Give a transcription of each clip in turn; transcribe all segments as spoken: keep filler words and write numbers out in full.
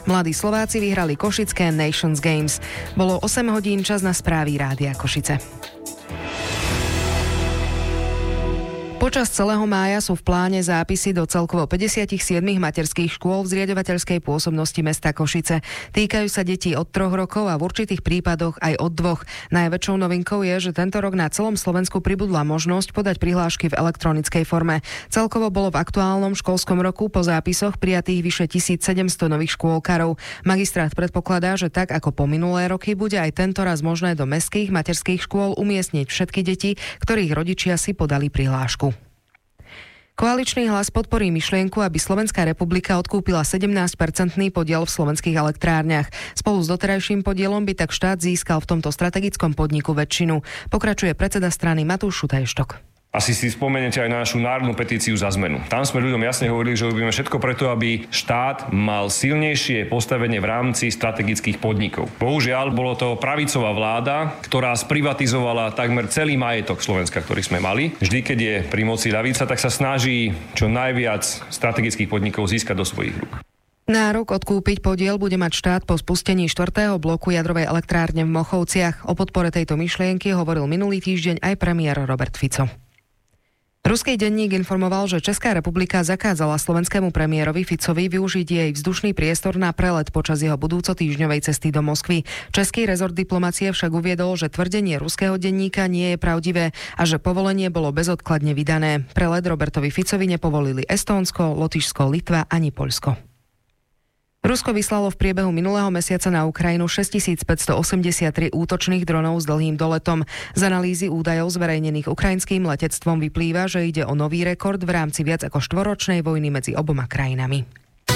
Mladí Slováci vyhrali košické Nations Games. Bolo osem hodín, čas na správy Rádia Košice. Počas celého mája sú v pláne zápisy do celkovo päťdesiatsedem materských škôl v zriaďovateľskej pôsobnosti mesta Košice. Týkajú sa detí od troch rokov a v určitých prípadoch aj od dvoch. Najväčšou novinkou je, že tento rok na celom Slovensku pribudla možnosť podať prihlášky v elektronickej forme. Celkovo bolo v aktuálnom školskom roku po zápisoch prijatých vyše tisícsedemsto nových škôlkarov. Magistrát predpokladá, že tak ako po minulé roky bude aj tento raz možné do mestských materských škôl umiestniť všetky deti, ktorých rodičia si podali prihlášku. Koaličný hlas podporí myšlienku, aby Slovenská republika odkúpila sedemnásťpercentný podiel v slovenských elektrárniach. Spolu s doterajším podielom by tak štát získal v tomto strategickom podniku väčšinu. Pokračuje predseda strany Matúš Šutajštok. Asi si spomeniete aj na našu národnú petíciu za zmenu. Tam sme ľuďom jasne hovorili, že robíme všetko preto, aby štát mal silnejšie postavenie v rámci strategických podnikov. Bohužiaľ, bolo to pravicová vláda, ktorá sprivatizovala takmer celý majetok Slovenska, ktorý sme mali. Vždy, keď je pri moci ľavica, tak sa snaží čo najviac strategických podnikov získať do svojich rúk. Nárok odkúpiť podiel bude mať štát po spustení štvrtého bloku jadrovej elektrárne v Mochovciach. O podpore tejto myšlienky hovoril minulý týždeň aj premiér Robert Fico. Ruský denník informoval, že Česká republika zakázala slovenskému premiérovi Ficovi využiť jej vzdušný priestor na prelet počas jeho budúcotýždňovej cesty do Moskvy. Český rezort diplomacie však uviedol, že tvrdenie ruského denníka nie je pravdivé a že povolenie bolo bezodkladne vydané. Prelet Robertovi Ficovi nepovolili Estónsko, Lotyšsko, Litva ani Poľsko. Rusko vyslalo v priebehu minulého mesiaca na Ukrajinu šesťtisícpäťstoosemdesiattri útočných dronov s dlhým doletom. Z analýzy údajov zverejnených ukrajinským letectvom vyplýva, že ide o nový rekord v rámci viac ako štvoročnej vojny medzi oboma krajinami.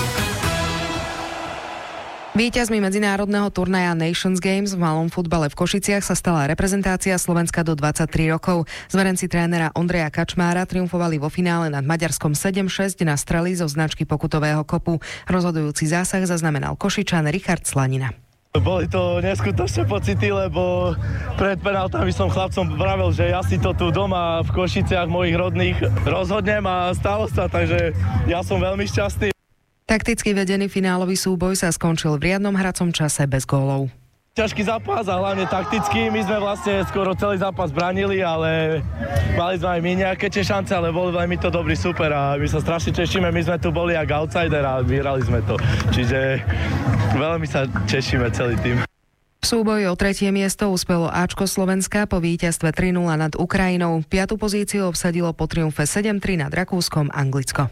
Víťazmi medzinárodného turnaja Nations Games v malom futbale v Košiciach sa stala reprezentácia Slovenska do dvadsaťtri rokov. Zverenci trénera Ondreja Kačmára triumfovali vo finále nad Maďarskom sedem šesť na strely zo značky pokutového kopu. Rozhodujúci zásah zaznamenal Košičan Richard Slanina. Boli to neskutočné pocity, lebo pred penáltami som chlapcom vravel, že ja si to tu doma v Košiciach mojich rodných rozhodnem a stalo sa, takže ja som veľmi šťastný. Takticky vedený finálový súboj sa skončil v riadnom hracom čase bez gólov. Ťažký zápas a hlavne taktický. My sme vlastne skoro celý zápas bránili, ale mali sme aj my nejaké tie šance, ale bol veľmi to dobrý super a my sa strašne tešíme. My sme tu boli jak outsider a vyhrali sme to. Čiže veľmi sa tešíme celý tým. V súboji o tretie miesto uspelo Ačko Slovenska po víťazstve tri nula nad Ukrajinou. Piatu pozíciu obsadilo po triumfe sedem tri nad Rakúskom Anglicko.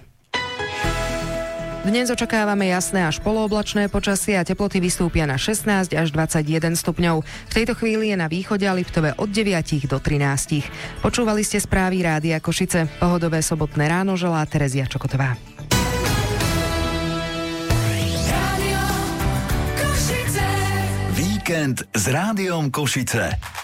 Dnes očakávame jasné až polooblačné počasie a teploty vystúpia na šestnásť až dvadsaťjeden stupňov. V tejto chvíli je na východe a Liptove od deväť do trinásť. Počúvali ste správy Rádia Košice. Pohodové sobotné ráno želá Terezia Čokotová. Víkend s Rádiom Košice.